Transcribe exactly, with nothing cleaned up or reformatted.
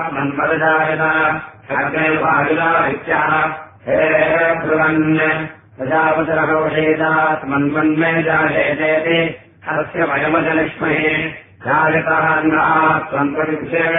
मन्मदजायत अग्ने वायुरादित्याः हे ब्रुवन् प्रजापतिरघोषेतात् मन्मन्मे जायेतेति अस्य वयमजनिष्महे जायतः अन्नात् त्वम्